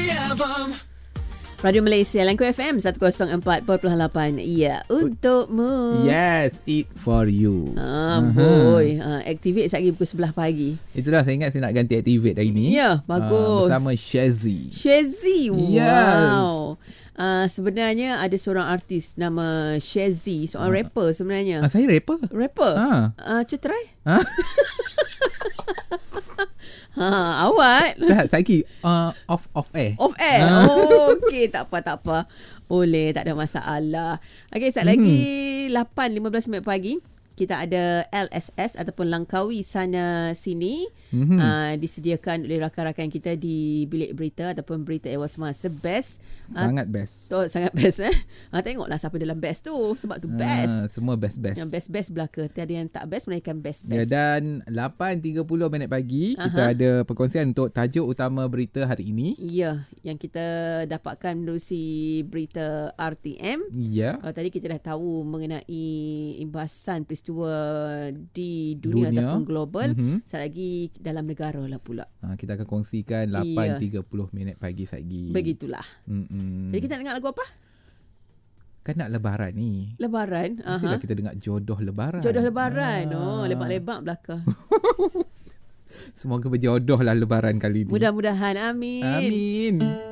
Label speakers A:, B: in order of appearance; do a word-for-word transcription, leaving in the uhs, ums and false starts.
A: Radio Malaysia Langko F M seratus empat perpuluhan lapan. Ya, untukmu.
B: Yes, it for you.
A: Ah, uh-huh. boy. Uh, activate sekejap lagi pukul sebelas pagi.
B: Itulah saya ingat saya nak ganti activate hari ni.
A: Ya, bagus.
B: Uh, bersama Shazzy.
A: Shazzy. Wow.
B: Yes.
A: Uh, sebenarnya ada seorang artis nama Shazzy, seorang uh. rapper sebenarnya.
B: Uh, saya rapper.
A: Rapper?
B: Uh.
A: Uh, cuba try.
B: Huh?
A: Ha, awak.
B: Tak, lagi uh, off off air.
A: Off air.
B: Uh.
A: Oh, okey, tak apa tak apa. Boleh, tak ada masalah. Okey, sekejap hmm. lagi lapan lima belas minit pagi. Kita ada L S S ataupun Langkawi Sana Sini. Mm-hmm. Uh, disediakan oleh rakan-rakan kita di bilik berita ataupun berita awal semasa best.
B: Sangat uh, best.
A: Oh, sangat best eh. Uh, tengoklah siapa dalam best tu sebab tu best.
B: Uh, semua best-best.
A: Yang best-best belaka. Tiada yang tak best melainkan best-best.
B: Ya, dan lapan tiga puluh minit pagi uh-huh. kita ada perkongsian untuk tajuk utama berita hari ini.
A: Ya, yang kita dapatkan menerusi berita R T M.
B: Ya.
A: Kalau tadi kita dah tahu mengenai imbasan peristiwa di dunia, dunia. ataupun global. Mm-hmm. Sekejap lagi dalam negara lah pula.
B: Ha, kita akan kongsikan lapan tiga puluh minit pagi lagi.
A: Begitulah.
B: Mm-mm.
A: Jadi kita nak dengar lagu apa?
B: Kan nak lebaran ni.
A: Lebaran?
B: Mestilah uh-huh. kita dengar jodoh lebaran.
A: Jodoh lebaran. Ah. Oh, lebak-lebak belaka.
B: Semoga berjodoh lah lebaran kali ni.
A: Mudah-mudahan. Amin.
B: Amin.